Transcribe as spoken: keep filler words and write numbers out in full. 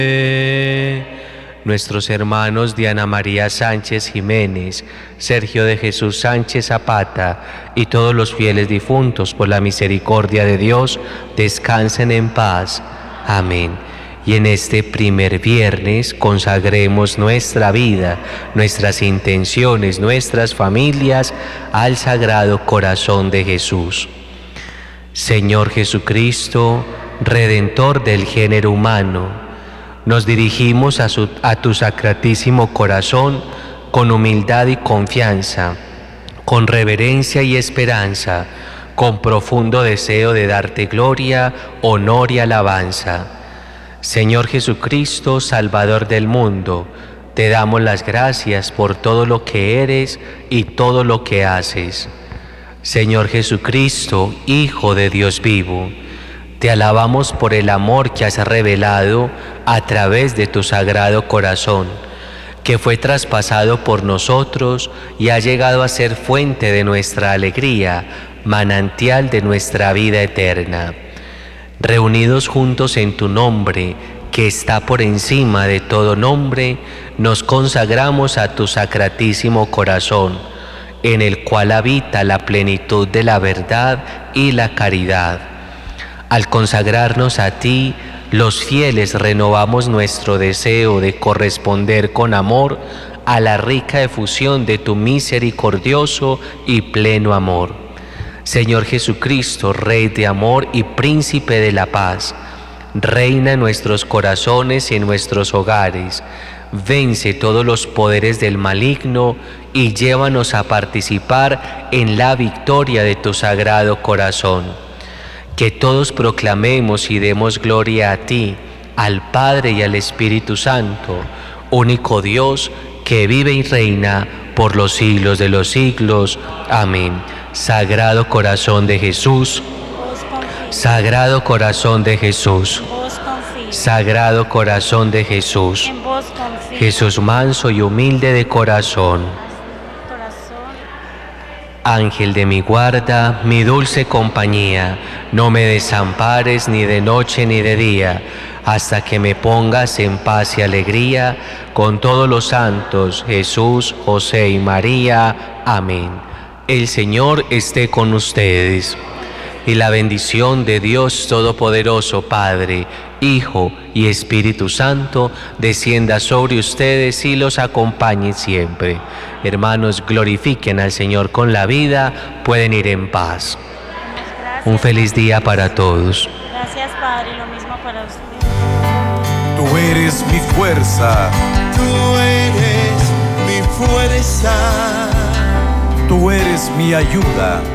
Nuestros hermanos Diana María Sánchez Jiménez, Sergio de Jesús Sánchez Zapata y todos los fieles difuntos, por la misericordia de Dios, descansen en paz. Amén. Y en este primer viernes consagremos nuestra vida, nuestras intenciones, nuestras familias al Sagrado Corazón de Jesús. Señor Jesucristo, Redentor del género humano, nos dirigimos a, su, a tu sacratísimo corazón con humildad y confianza, con reverencia y esperanza, con profundo deseo de darte gloria, honor y alabanza. Señor Jesucristo, Salvador del mundo, te damos las gracias por todo lo que eres y todo lo que haces. Señor Jesucristo, Hijo de Dios vivo, te alabamos por el amor que has revelado a través de tu sagrado corazón, que fue traspasado por nosotros y ha llegado a ser fuente de nuestra alegría, manantial de nuestra vida eterna. Reunidos juntos en tu nombre, que está por encima de todo nombre, nos consagramos a tu sacratísimo corazón, en el cual habita la plenitud de la verdad y la caridad. Al consagrarnos a ti, los fieles renovamos nuestro deseo de corresponder con amor a la rica efusión de tu misericordioso y pleno amor. Señor Jesucristo, Rey de amor y Príncipe de la paz, reina en nuestros corazones y en nuestros hogares. Vence todos los poderes del maligno y llévanos a participar en la victoria de tu sagrado corazón. Que todos proclamemos y demos gloria a ti, al Padre y al Espíritu Santo, único Dios que vive y reina por los siglos de los siglos. Amén. Sagrado Corazón de Jesús, Sagrado Corazón de Jesús, Sagrado Corazón de Jesús, Jesús manso y humilde de corazón. Ángel de mi guarda, mi dulce compañía, no me desampares ni de noche ni de día, hasta que me pongas en paz y alegría con todos los santos, Jesús, José y María. Amén. El Señor esté con ustedes. Y la bendición de Dios Todopoderoso, Padre, Hijo y Espíritu Santo, descienda sobre ustedes y los acompañe siempre. Hermanos, glorifiquen al Señor con la vida, pueden ir en paz. Gracias. Un feliz día para todos. Gracias, Padre, lo mismo para usted. Tú eres mi fuerza, tú eres mi fuerza, tú eres mi ayuda.